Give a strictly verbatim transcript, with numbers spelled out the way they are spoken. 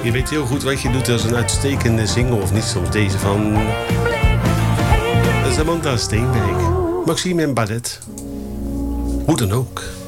Je weet heel goed wat je doet als een uitstekende single of niet. Soms deze van Samantha Steenberg, Maxime en Barrett. Hoe dan ook.